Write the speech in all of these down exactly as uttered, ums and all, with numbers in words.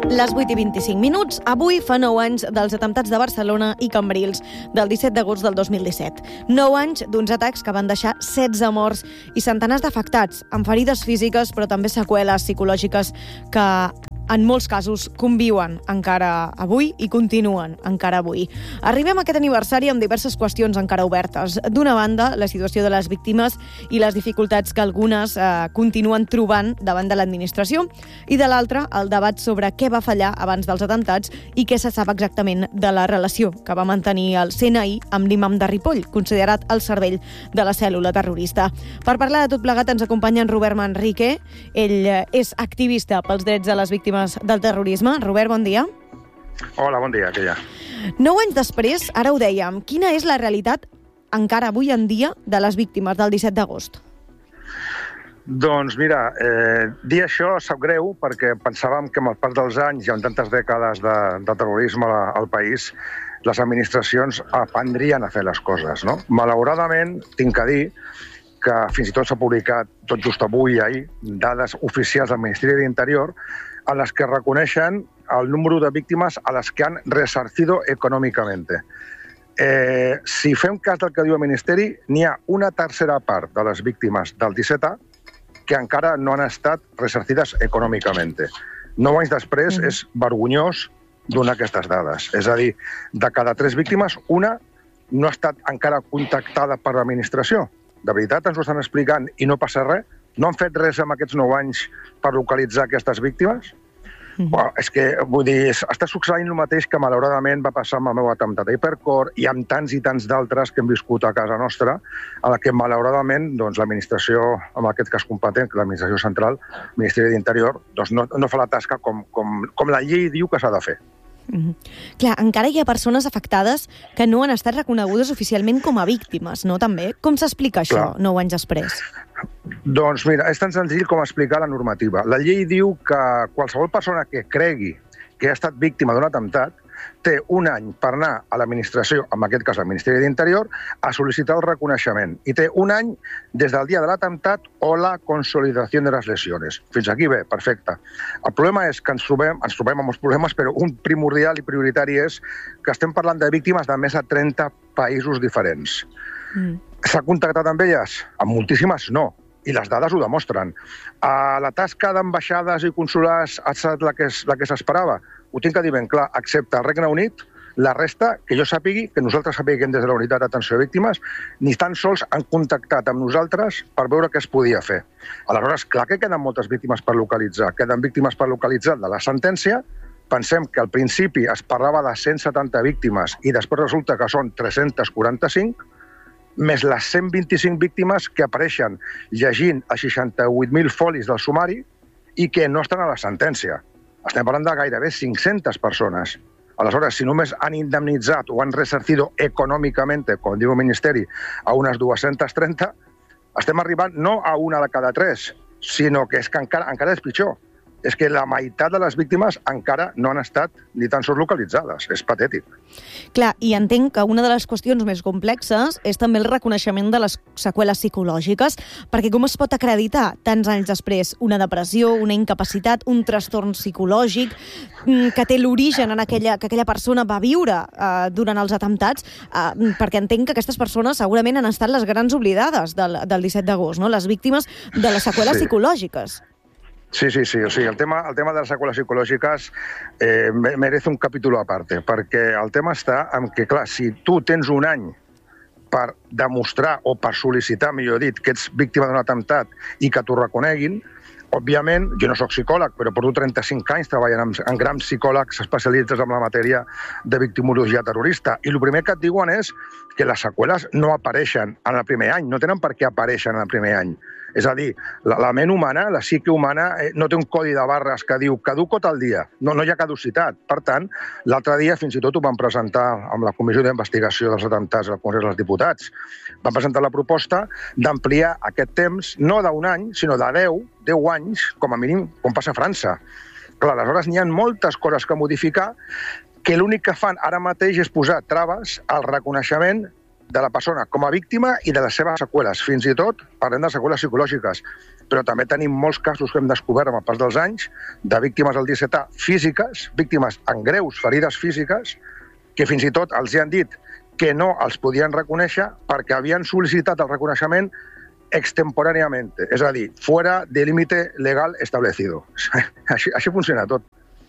Les vuit i vint-i-cinc minuts. Avui fa nou anys dels atemptats de Barcelona i Cambrils del disset d'agost del dos mil disset. Nou anys d'uns atacs que van deixar setze morts i centenars d'afectats, amb ferides físiques però també seqüeles psicològiques que en molts casos conviuen encara avui i continuen encara avui. Arribem a aquest aniversari amb diverses qüestions encara obertes. D'una banda, la situació de les víctimes i les dificultats que algunes eh, continuen trobant davant de l'administració, i de l'altra, el debat sobre què va fallar abans dels atemptats i què se sap exactament de la relació que va mantenir el C N I amb l'imam de Ripoll, considerat el cervell de la cèl·lula terrorista. Per parlar de tot plegat ens acompanya en Robert Manrique. Ell és activista pels drets de les víctimes del terrorisme. Robert, bon dia. Hola, bon dia, què hi ha? Nou anys després, ara ho dèiem, quina és la realitat encara avui en dia de les víctimes del disset d'agost? Doncs mira, eh, dir això sap greu perquè pensàvem que amb el pas dels anys i amb tantes dècades de, de terrorisme al país, les administracions aprendrien a fer les coses, no? Malauradament, tinc que dir que fins i tot s'ha publicat tot just avui i ahir dades oficials del Ministeri de l'Interior en les que reconeixen el número de víctimes a les que han resarcido econòmicamente. Eh, si fem cas del que diu el Ministeri, n'hi ha una tercera part de les víctimes del disset A que encara no han estat resarcides econòmicamente. Nou anys després mm. és vergonyós donar aquestes dades. És a dir, de cada tres víctimes, una no ha estat encara contactada per l'administració. De veritat ens ho estan explicant i no passa res? No han fet res en aquests nou anys per localitzar aquestes víctimes? Mm-hmm. Bueno, és que, vull dir, està succeint el mateix que malauradament va passar amb el meu atemptat a Hipercor i amb tants i tants d'altres que hem viscut a casa nostra, a la que malauradament doncs, l'administració, en aquest cas competent, que l'administració central, el Ministeri d'Interior, doncs no, no fa la tasca com, com, com la llei diu que s'ha de fer. Mm-hmm. Clar, encara hi ha persones afectades que no han estat reconegudes oficialment com a víctimes, no? També. Com s'explica això, Clar. nou anys després? Doncs mira, és tan senzill com explicar la normativa. La llei diu que qualsevol persona que cregui que ha estat víctima d'un atemptat té un any per anar a l'administració, en aquest cas al Ministeri d'Interior, a sol·licitar el reconeixement. I té un any des del dia de l'atemptat o la consolidació de les lesions. Fins aquí bé, perfecte. El problema és que ens trobem, ens trobem amb molts problemes, però un primordial i prioritari és que estem parlant de víctimes de més de trenta països diferents. Mm. S'ha contactat amb elles? Amb moltíssimes no. I les dades ho demostren. Uh, la tasca d'ambaixades i consulars ha estat la que, la que s'esperava? Ho tinc que dir ben clar, excepte el Regne Unit, la resta, que jo sàpigui, que nosaltres sapiguem des de la Unitat d'Atenció a Víctimes, ni tan sols han contactat amb nosaltres per veure què es podia fer. Aleshores, clar que queden moltes víctimes per localitzar. Queden víctimes per localitzar de la sentència. Pensem que al principi es parlava de cent setanta víctimes i després resulta que són tres-cents quaranta-cinc, més les cent vint-i-cinc víctimes que apareixen llegint els seixanta-vuit mil folis del sumari i que no estan a la sentència. Estem parlant de gairebé cinc-centes persones. Aleshores, si només han indemnitzat o han resarcido econòmicament, com diu el Ministeri, a unes dues-centes trenta, estem arribant no a una de cada tres, sinó que és que encara, encara és pitjor. És que la meitat de les víctimes encara no han estat ni tan sols localitzades. És patètic. Clar, i entenc que una de les qüestions més complexes és també el reconeixement de les seqüeles psicològiques, perquè com es pot acreditar tants anys després una depressió, una incapacitat, un trastorn psicològic que té l'origen en aquella, que aquella persona va viure eh, durant els atemptats, eh, perquè entenc que aquestes persones segurament han estat les grans oblidades del, del disset d'agost, no? Les víctimes de les seqüeles sí. psicològiques. Sí, sí, sí. O sigui, el tema, el tema de les seqüeles psicològiques eh, merece un capítol a part, perquè el tema està en que, clar, si tu tens un any per demostrar o per sol·licitar, millor dit, que ets víctima d'un atemptat i que t'ho reconeguin, òbviament, jo no soc psicòleg, però porto trenta-cinc anys treballant amb, amb grans psicòlegs especialitzats en la matèria de victimologia terrorista. I el primer que et diuen és que les seqüeles no apareixen en el primer any, no tenen per què aparèixer en el primer any. És a dir, la, la ment humana, la psique humana, eh, no té un codi de barres que diu caduco tal dia. No, no hi ha caducitat. Per tant, l'altre dia fins i tot ho van presentar amb la Comissió d'Investigació dels Atemptats al Congrés dels Diputats. Van presentar la proposta d'ampliar aquest temps, no d'un any, sinó de deu, deu anys, com a mínim, com passa a França. Clar, aleshores n'hi ha moltes coses que modificar que l'únic que fan ara mateix és posar traves al reconeixement de la persona com a víctima i de les seves seqüeles. Fins i tot parlem de seqüeles psicològiques. però també tenim molts casos que hem descobert amb el pas dels anys de víctimes del disset A físiques, víctimes amb greus ferides físiques, que fins i tot els han dit que no els podien reconèixer perquè havien sol·licitat el reconeixement extemporàniament, és a dir, fora del límite legal establecido. Així, així funciona tot.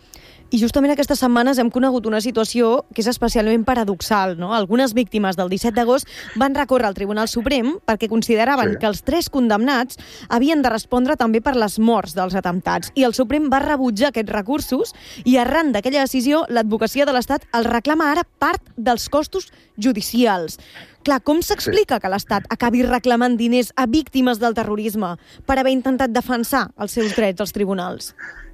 I justament aquestes setmanes hem conegut una situació que és especialment paradoxal, no? Algunes víctimes del disset d'agost van recórrer al Tribunal Suprem perquè consideraven sí. que els tres condemnats havien de respondre també per les morts dels atemptats. I el Suprem va rebutjar aquests recursos i arran d'aquella decisió l'advocacia de l'Estat els reclama ara part dels costos judicials. Clar, com s'explica sí. que l'Estat acabi reclamant diners a víctimes del terrorisme per haver intentat defensar els seus drets als tribunals?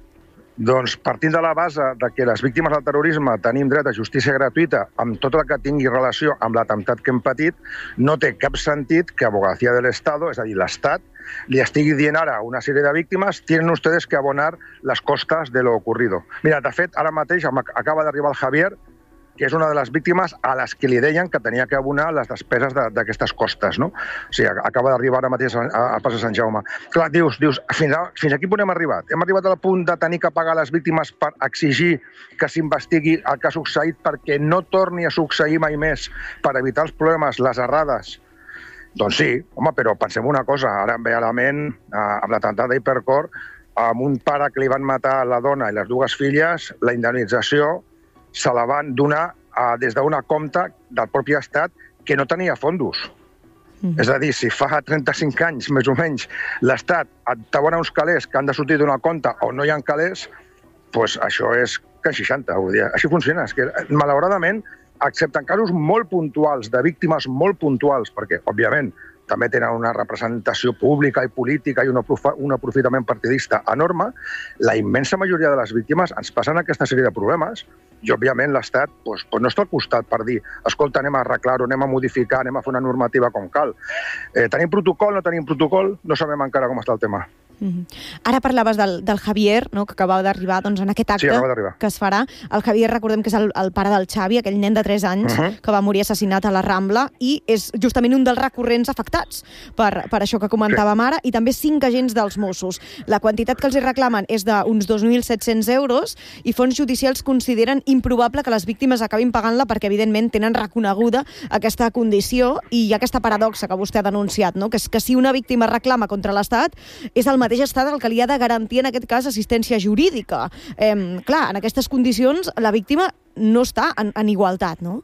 Doncs partint de la base de que les víctimes del terrorisme tenim dret a justícia gratuïta amb tot el que tingui relació amb l'atemptat que hem patit, no té cap sentit que Abogacía del Estado, és a dir, l'Estat, li estigui dient ara a una sèrie de víctimes tienen ustedes que abonar les costes de lo ocurrido. Mira, de fet, ara mateix acaba d'arribar el Javier, que és una de les víctimes a les que li deien que tenia que abonar les despeses d'aquestes costes, no? O sigui, acaba d'arribar ara mateix al Pas de Sant Jaume. Clar, dius, dius fins, a, fins aquí on hem arribat? Hem arribat al punt de tenir que pagar les víctimes per exigir que s'investigui el que ha succeït perquè no torni a succeir mai més, per evitar els problemes, les errades? Doncs sí, home, però pensem una cosa, ara em ve a la ment, eh, amb l'atemptat d'Hipercor, amb un pare que li van matar la dona i les dues filles, la indemnització se la van donar uh, des d'una compta del propi Estat que no tenia fondos. Mm. És a dir, si fa trenta-cinc anys, més o menys, l'Estat t'abona uns calés que han de sortir d'una compta o no hi ha calés, doncs això és que seixanta, vull dir, així funciona. És que, malauradament, excepte en casos molt puntuals, de víctimes molt puntuals, perquè, òbviament, també tenen una representació pública i política i un aprofitament partidista enorme, la immensa majoria de les víctimes ens passen aquesta sèrie de problemes i, òbviament, l'Estat doncs, doncs no està al costat per dir escolta, anem a arreglar-ho, anem a modificar, anem a fer una normativa com cal. Eh, tenim protocol, no tenim protocol? No sabem encara com està el tema. Mm-hmm. Ara parlaves del, del Javier, no?, que acabava d'arribar doncs, en aquest acte sí, que es farà. El Javier, recordem que és el, el pare del Xavi, aquell nen de tres anys uh-huh. que va morir assassinat a la Rambla i és justament un dels recurrents afectats per, per això que comentàvem sí. ara, i també cinc agents dels Mossos. La quantitat que els hi reclamen és d'uns dos mil set-cents euros i fons judicials consideren improbable que les víctimes acabin pagant-la perquè, evidentment, tenen reconeguda aquesta condició i hi ha aquesta paradoxa que vostè ha denunciat, no?, que és que si una víctima reclama contra l'Estat és el mateix Estat el que li ha de garantir, en aquest cas, assistència jurídica. Eh, clar, en aquestes condicions, la víctima no està en, en igualtat, no?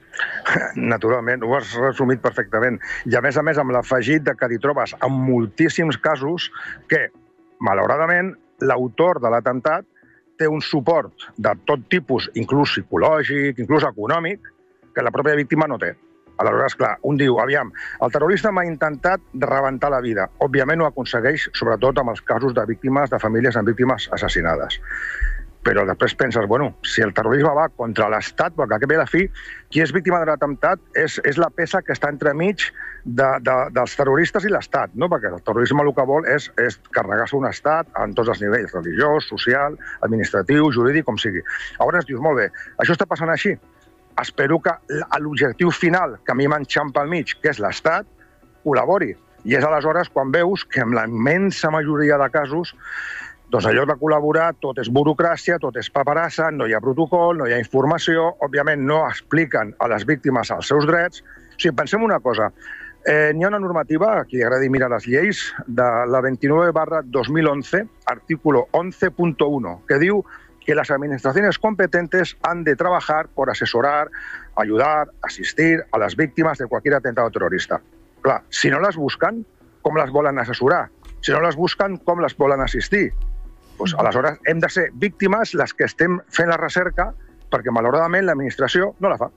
Naturalment, ho has resumit perfectament. I, a més a més, amb l'afegit de que t'hi trobes en moltíssims casos que, malauradament, l'autor de l'atemptat té un suport de tot tipus, inclús psicològic, inclús econòmic, que la pròpia víctima no té. Aleshores, clar, un diu, aviam, el terrorista m'ha intentat rebentar la vida. Òbviament ho aconsegueix, sobretot amb els casos de víctimes, de famílies amb víctimes assassinades. Però després penses, bueno, si el terrorisme va contra l'Estat, perquè a la fi, qui és víctima de l'atemptat és, és la peça que està entremig de, de, dels terroristes i l'Estat, no? Perquè el terrorisme el que vol és, és carregar-se un Estat en tots els nivells, religiós, social, administratiu, jurídic, com sigui. Llavors dius, molt bé, això està passant així. Espero que l'objectiu final, que a mi m'enxampa al mig, que és l'Estat, col·labori. I és aleshores quan veus que en la immensa majoria de casos, doncs allò de col·laborar, tot és burocràcia, tot és paperassa, no hi ha protocol, no hi ha informació, òbviament no expliquen a les víctimes els seus drets. O sigui, pensem una cosa, eh, n'hi ha una normativa, a qui li agradi mirar les lleis, de la vint-i-nou barra dos mil onze, artículo once punto uno, que diu que las administraciones competentes han de trabajar por asesorar, ayudar, asistir a las víctimas de cualquier atentado terrorista. Clar, si no les busquen, com les volen assessorar? Si no les busquen, com les volen assistir? Pues, aleshores, hem de ser víctimes les que estem fent la recerca perquè, malauradament, l'administració no la fa.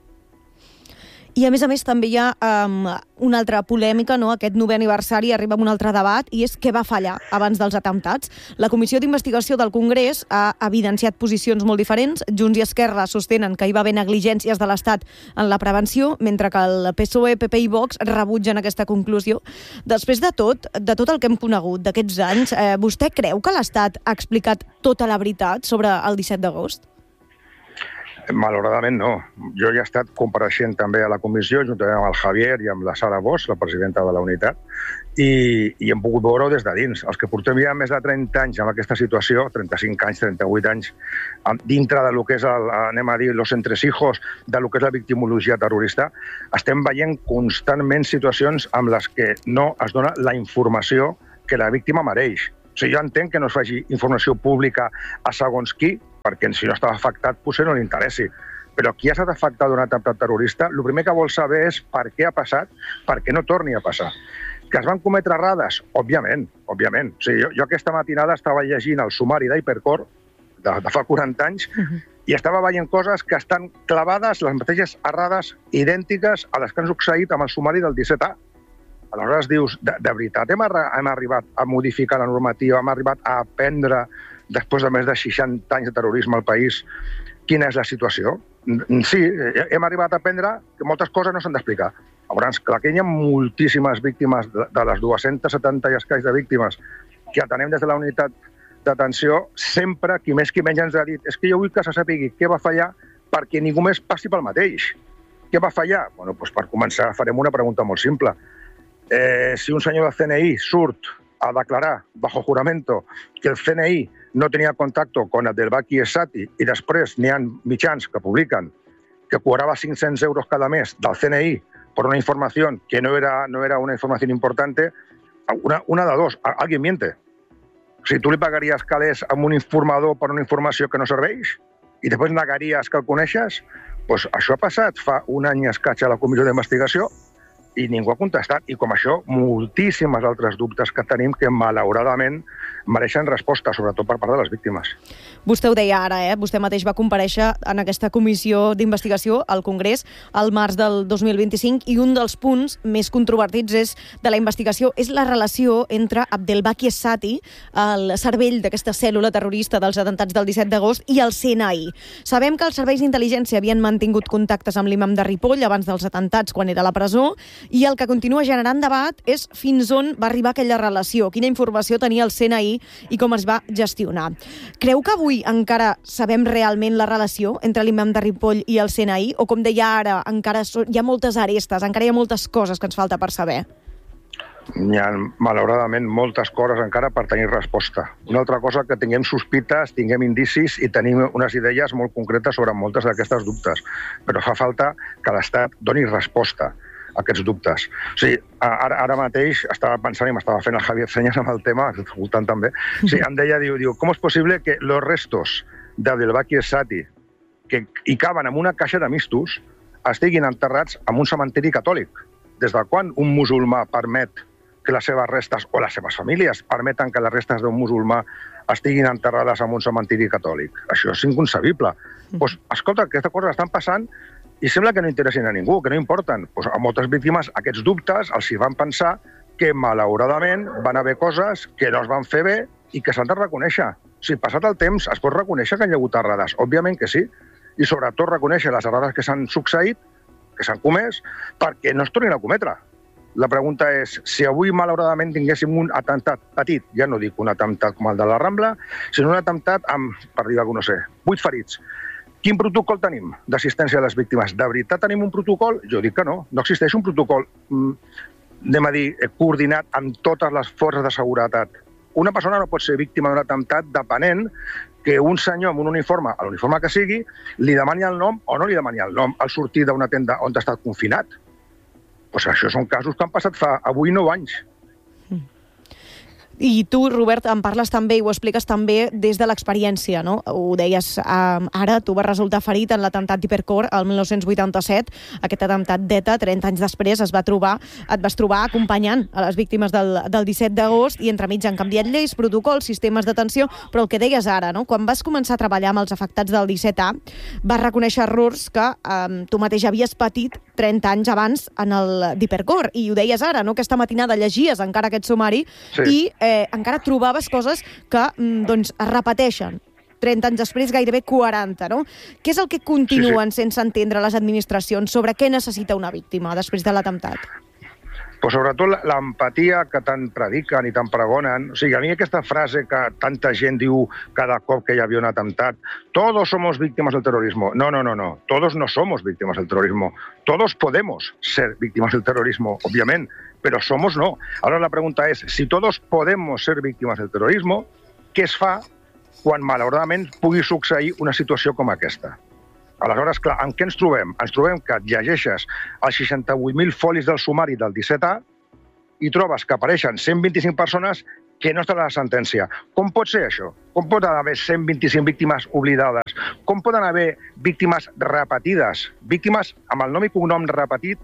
I, a més a més, també hi ha um, una altra polèmica, no? Aquest novè aniversari arriba amb un altre debat, i és què va fallar abans dels atemptats. La Comissió d'Investigació del Congrés ha evidenciat posicions molt diferents. Junts i Esquerra sostenen que hi va haver negligències de l'Estat en la prevenció, mentre que el P S O E, P P i Vox rebutgen aquesta conclusió. Després de tot, de tot el que hem conegut d'aquests anys, eh, vostè creu que l'Estat ha explicat tota la veritat sobre el disset d'agost? Malauradament no. Jo ja he estat compareixent també a la comissió, juntament amb el Javier i amb la Sara Bosch, la presidenta de la unitat, i, i hem pogut veure-ho des de dins. Els que portem ja més de trenta anys en aquesta situació, trenta-cinc anys, trenta-vuit anys, dintre de lo que és, el, anem a dir, los entresijos de lo que és la victimologia terrorista, estem veient constantment situacions amb les que no es dona la informació que la víctima mereix. O sigui, jo entenc que no es faci informació pública a segons qui, perquè si no estava afectat potser no li interessi. Però qui ha estat afectat d'un atemptat terrorista, el primer que vol saber és per què ha passat, perquè no torni a passar. Que es van cometre errades? Òbviament, òbviament. O sigui, jo, jo aquesta matinada estava llegint el sumari d'Hypercore de, de fa quaranta anys uh-huh. i estava veient coses que estan clavades, les mateixes errades idèntiques a les que han succeït amb el sumari del disset A. Aleshores dius, de, de veritat, hem, hem arribat a modificar la normativa, hem arribat a aprendre, després de més de seixanta anys de terrorisme al país, quina és la situació? Sí, hem arribat a aprendre que moltes coses no s'han d'explicar. Llavors, clar que hi ha moltíssimes víctimes, de les dues-centes setanta i escaig de víctimes que atenem des de la unitat d'atenció, sempre, qui més qui menys ens ha dit és que jo vull que se sàpigui què va fallar perquè ningú més passi pel mateix. Què va fallar? Bueno, doncs per començar farem una pregunta molt simple. Eh, si un senyor del C N I surt a declarar bajo juramento que el C N I no tenia contacte con el del Baki Essati i després n'hi ha mitjans que publiquen que cobrava cinc-cents euros cada mes del C N I per una informació que no era, no era una informació importante, una, una de dos, alguien miente. O sigui, tu li pagaries calés a un informador per una informació que no serveix i després negaries que el coneixes? Doncs això ha passat fa un any i escaig a la comissió d'investigació i ningú ha contestat. I com això, moltíssimes altres dubtes que tenim que, malauradament, mereixen resposta, sobretot per part de les víctimes. Vostè ho deia ara, eh? Vostè mateix va comparèixer en aquesta comissió d'investigació al Congrés al març del dos mil vint-i-cinc i un dels punts més controvertits és, de la investigació és la relació entre Abdelbaki Essati, el cervell d'aquesta cèl·lula terrorista dels atemptats del disset d'agost, i el C N I. Sabem que els serveis d'intel·ligència havien mantingut contactes amb l'imam de Ripoll abans dels atemptats, quan era a la presó, i el que continua generant debat és fins on va arribar aquella relació, quina informació tenia el C N I i com es va gestionar. Creu que avui encara sabem realment la relació entre l'imam de Ripoll i el C N I? O, com deia ara, encara hi ha moltes arestes, encara hi ha moltes coses que ens falta per saber? Hi ha, malauradament, moltes coses encara per tenir resposta. Una altra cosa que tinguem sospites, tinguem indicis i tenim unes idees molt concretes sobre moltes d'aquestes dubtes. Però fa falta que l'Estat doni resposta a aquests dubtes. O sigui, ara, ara mateix estava pensant i m'estava fent el Javier Senyes amb el tema, escoltant també, o sigui, em deia, diu, diu, com és possible que los restos d'Abdelbaki Essati, que hi caben en una caixa de mistos, estiguin enterrats en un cementiri catòlic? Des de quan un musulmà permet que les seves restes, o les seves famílies, permeten que les restes d'un musulmà estiguin enterrades en un cementiri catòlic? Això és inconcebible. Mm. Pues, escolta, aquestes coses estan passant i sembla que no interessin a ningú, que no importen. Pues a moltes víctimes aquests dubtes els hi van pensar que, malauradament, van haver coses que no es van fer bé i que s'han de reconèixer. Si passat el temps es pot reconèixer que hi ha hagut errades? Òbviament que sí. I sobretot reconèixer les errades que s'han succeït, que s'han comès, perquè no es tornin a cometre. La pregunta és, si avui, malauradament, tinguéssim un atemptat petit, ja no dic un atemptat com el de la Rambla, sinó un atemptat amb, per dir alguna cosa, no sé, vuit ferits. Quin protocol tenim d'assistència a les víctimes? De veritat tenim un protocol? Jo dic que no. No existeix un protocol, anem a dir, coordinat amb totes les forces de seguretat. Una persona no pot ser víctima d'un atemptat depenent que un senyor amb un uniforme, a l'uniforme que sigui, li demani el nom o no li demani el nom al sortir d'una tenda on ha estat confinat. Pues això són casos que han passat fa avui nou anys. I tu, Robert, en parles també i ho expliques també des de l'experiència, no? Ho deies eh, ara, tu vas resultar ferit en l'atemptat d'Hypercore el mil nou-cents vuitanta-set. Aquest atemptat d'ETA, trenta anys després, es va trobar, et vas trobar acompanyant a les víctimes del, del disset d'agost i entremig han canviat lleis, protocols, sistemes d'atenció, però el que deies ara, no? Quan vas començar a treballar amb els afectats del disset A, vas reconèixer errors que eh, tu mateix havies patit trenta anys abans en el d'Hypercore. I ho deies ara, no? Aquesta matinada llegies encara aquest sumari sí. i eh, encara trobaves coses que doncs, es repeteixen trenta anys després, gairebé quaranta, no? Què és el que continuen sí, sí. sense entendre les administracions sobre què necessita una víctima després de l'atemptat? Pues sobretot l'empatia que tant prediquen i tant pregonen. O sigui, a mi aquesta frase que tanta gent diu cada cop que hi havia un atemptat, todos somos víctimas del terrorismo. No, no, no, no. Todos no somos víctimas del terrorismo. Todos podemos ser víctimas del terrorismo, obviamente, pero somos no. Ahora la pregunta es, si todos podemos ser víctimas del terrorismo, què es fa quan malauradament pugui succeir una situació com aquesta? Aleshores, clar, en què ens trobem? Ens trobem que et llegeixes els seixanta-vuit mil folis del sumari del disset A i trobes que apareixen cent vint-i-cinc persones que no estan a la sentència. Com pot ser això? Com poden haver cent vint-i-cinc víctimes oblidades? Com poden haver víctimes repetides? Víctimes amb el nom i cognom repetit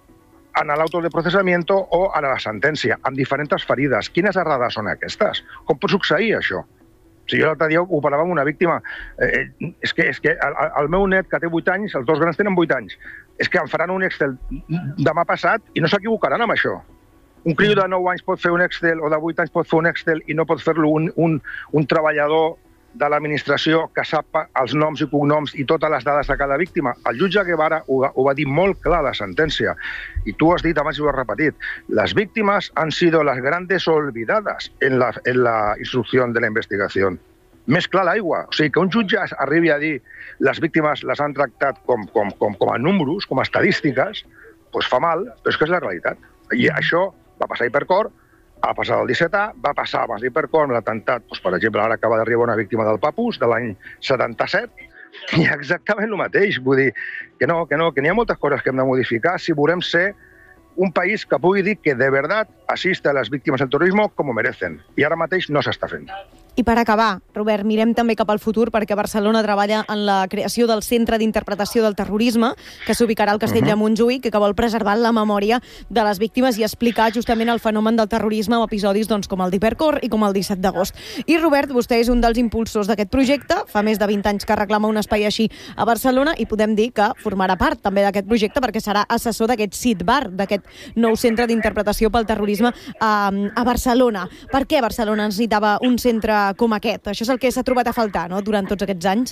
en l'auto de processamiento o a la sentència, amb diferents ferides. Quines errades són aquestes? Com pot succeir això? Si jo l'altre dia ho parlava amb una víctima, eh, és que, és que el, el meu net, que té vuit anys, els dos grans tenen vuit anys, és que em faran un Excel demà passat i no s'equivocaran amb això. Un criu de nou anys pot fer un Excel, o de vuit anys pot fer un Excel i no pot fer-lo un, un, un treballador de l'administració que sap els noms i cognoms i totes les dades de cada víctima. El jutge Guevara ho va, ho va dir molt clar a la sentència. I tu has dit, abans ho has repetit, les víctimes han sido las grandes olvidadas en la, en la instrucció de la investigació. Més clar l'aigua. O sigui, que un jutge arribi a dir les víctimes les han tractat com, com, com, com a números, com a estadístiques, doncs fa mal, però és que és la realitat. I això va passar a Hipercor, ha passat el disset A, va passar abans d'Hipercor amb l'atemptat, doncs, per exemple, ara acaba d'arribar una víctima del Papus, de l'any setanta-set, i exactament el mateix. Vull dir que no, que no, que n'hi ha moltes coses que hem de modificar si volem ser un país que pugui dir que de veritat assiste a les víctimes del terrorisme com ho merecen. I ara mateix no s'està fent. I per acabar, Robert, mirem també cap al futur perquè Barcelona treballa en la creació del Centre d'Interpretació del Terrorisme, que s'ubicarà al Castell de Montjuïc, que vol preservar la memòria de les víctimes i explicar justament el fenomen del terrorisme amb episodis doncs, com el d'Hipercor i com el disset d'agost. I Robert, vostè és un dels impulsors d'aquest projecte, fa més de vint anys que reclama un espai així a Barcelona i podem dir que formarà part també d'aquest projecte perquè serà assessor d'aquest C I T bar, d'aquest nou Centre d'Interpretació pel Terrorisme a, a Barcelona. Per què Barcelona necessitava un centre com aquest? Això és el que s'ha trobat a faltar, no?, durant tots aquests anys?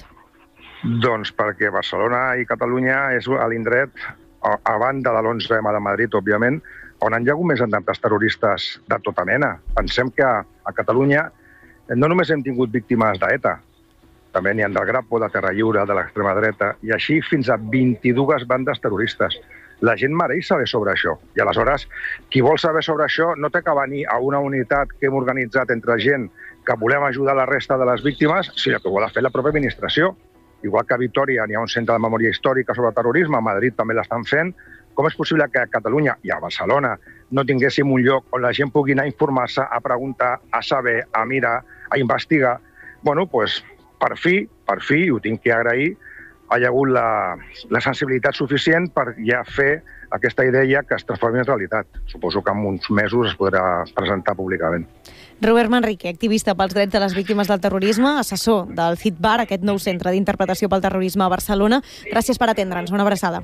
Doncs perquè Barcelona i Catalunya és l'indret, a, a banda de l'onze ema de Madrid, òbviament, on han hi ha hagut més atemptats terroristes de tota mena. Pensem que a, a Catalunya no només hem tingut víctimes d'ETA, també n'hi ha del Grapo, de Terra Lliure, de l'extrema dreta, i així fins a vint-i-dues bandes terroristes. La gent mereix saber sobre això. I aleshores, qui vol saber sobre això no té que venir a una unitat que hem organitzat entre gent que volem ajudar la resta de les víctimes, sinó que ho ha de fer la pròpia administració. Igual que a Vitòria n'hi ha un centre de memòria històrica sobre terrorisme, a Madrid també l'estan fent. Com és possible que a Catalunya i a Barcelona no tinguéssim un lloc on la gent pugui anar a informar-se, a preguntar, a saber, a mirar, a investigar? Bueno, doncs, per fi, per fi, i ho tinc que agrair, ha hi hagut la, la sensibilitat suficient per ja fer aquesta idea que es transformi en realitat. Suposo que en uns mesos es podrà presentar públicament. Robert Manrique, activista pels drets de les víctimes del terrorisme, assessor del C I T bar, aquest nou centre d'interpretació pel terrorisme a Barcelona. Gràcies per atendre'ns. Una abraçada.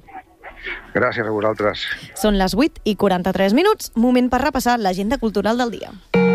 Gràcies a vosaltres. Són les vuit i quaranta-tres minuts. Moment per repassar l'agenda cultural del dia.